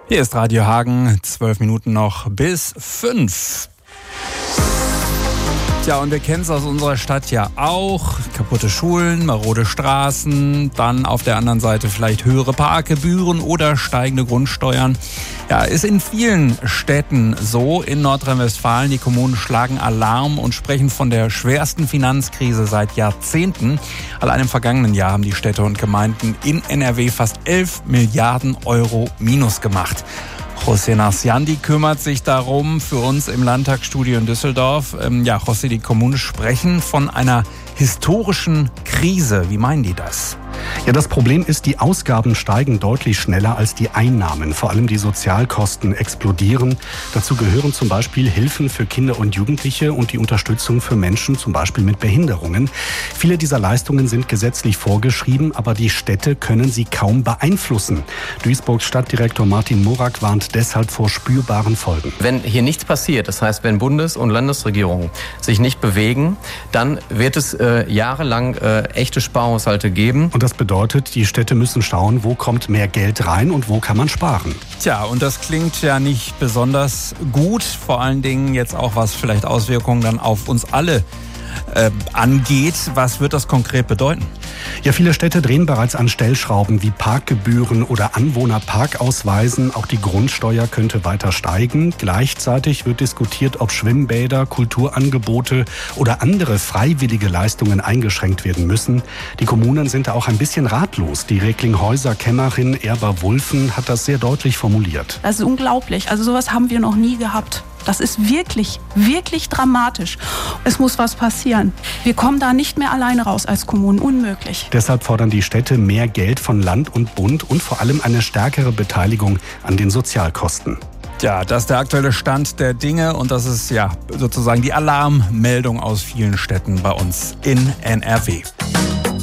Hier ist Radio Hagen, 12 Minuten noch bis 5. Tja, und wir kennen es aus unserer Stadt ja auch. Kaputte Schulen, marode Straßen, dann auf der anderen Seite vielleicht höhere Parkgebühren oder steigende Grundsteuern. Ja, ist in vielen Städten so in Nordrhein-Westfalen. Die Kommunen schlagen Alarm und sprechen von der schwersten Finanzkrise seit Jahrzehnten. Allein im vergangenen Jahr haben die Städte und Gemeinden in NRW fast 11 Milliarden Euro Minus gemacht. José Narciandi kümmert sich darum für uns im Landtagsstudio in Düsseldorf. José, die Kommunen sprechen von einer historischen Krise. Wie meinen die das? Ja, das Problem ist, die Ausgaben steigen deutlich schneller als die Einnahmen. Vor allem die Sozialkosten explodieren. Dazu gehören zum Beispiel Hilfen für Kinder und Jugendliche und die Unterstützung für Menschen, zum Beispiel mit Behinderungen. Viele dieser Leistungen sind gesetzlich vorgeschrieben, aber die Städte können sie kaum beeinflussen. Duisburgs Stadtdirektor Martin Morak warnt deshalb vor spürbaren Folgen. Wenn hier nichts passiert, das heißt, wenn Bundes- und Landesregierungen sich nicht bewegen, dann wird es jahrelang echte Sparhaushalte geben. Und das bedeutet, die Städte müssen schauen, wo kommt mehr Geld rein und wo kann man sparen. Tja, und das klingt ja nicht besonders gut. Vor allen Dingen jetzt auch, was vielleicht Auswirkungen dann auf uns alle angeht. Was wird das konkret bedeuten? Ja, viele Städte drehen bereits an Stellschrauben wie Parkgebühren oder Anwohnerparkausweisen. Auch die Grundsteuer könnte weiter steigen. Gleichzeitig wird diskutiert, ob Schwimmbäder, Kulturangebote oder andere freiwillige Leistungen eingeschränkt werden müssen. Die Kommunen sind da auch ein bisschen ratlos. Die Recklinghäuser-Kämmerin Erba Wulfen hat das sehr deutlich formuliert. Das ist unglaublich. Also sowas haben wir noch nie gehabt. Das ist wirklich, wirklich dramatisch. Es muss was passieren. Wir kommen da nicht mehr alleine raus als Kommunen. Unmöglich. Deshalb fordern die Städte mehr Geld von Land und Bund und vor allem eine stärkere Beteiligung an den Sozialkosten. Ja, das ist der aktuelle Stand der Dinge und das ist ja sozusagen die Alarmmeldung aus vielen Städten bei uns in NRW.